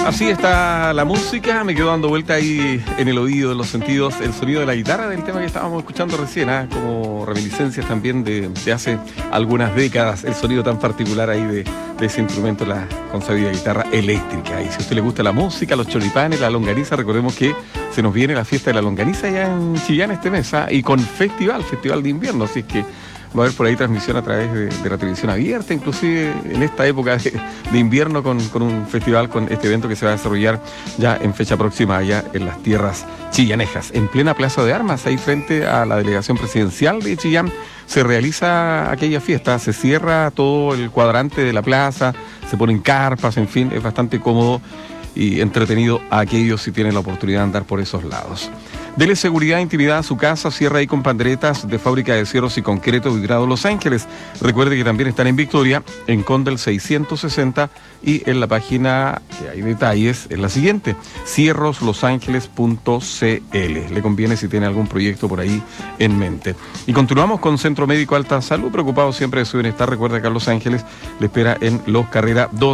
Así está la música, me quedo dando vuelta ahí en el oído, en los sentidos, el sonido de la guitarra del tema que estábamos escuchando recién, como reminiscencias también de hace algunas décadas, el sonido tan particular ahí de ese instrumento, la consabida guitarra eléctrica. Y si a usted le gusta la música, los choripanes, la longaniza, recordemos que se nos viene la fiesta de la longaniza ya en Chillán este mes, y con festival de invierno, así es que va a haber por ahí transmisión a través de la televisión abierta, inclusive en esta época de invierno con un festival, con este evento que se va a desarrollar ya en fecha próxima allá en las tierras chillanejas, en plena Plaza de Armas, ahí frente a la delegación presidencial de Chillán. Se realiza aquella fiesta, se cierra todo el cuadrante de la plaza, se ponen carpas, en fin, es bastante cómodo y entretenido a aquellos si tienen la oportunidad de andar por esos lados. Dele seguridad e intimidad a su casa, cierra ahí con panderetas de Fábrica de Cierros y Concreto Vidrado Los Ángeles. Recuerde que también están en Victoria, en Condel 660, y en la página que hay detalles es la siguiente: cierroslosangeles.cl. Le conviene si tiene algún proyecto por ahí en mente. Y continuamos con Centro Médico Alta Salud, preocupado siempre de su bienestar. Recuerde que Los Ángeles le espera en Los Carrera 2.